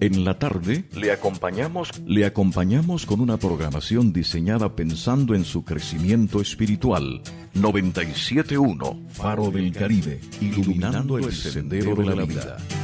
En la tarde, le acompañamos con una programación diseñada pensando en su crecimiento espiritual. 97.1 Faro del Caribe, iluminando el sendero de la vida.